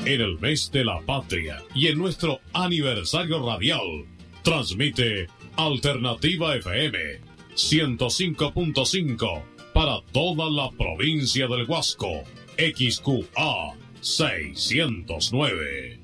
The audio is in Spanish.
En el mes de la patria y en nuestro aniversario radial, transmite Alternativa FM 105.5 para toda la provincia del Huasco. XQA 609.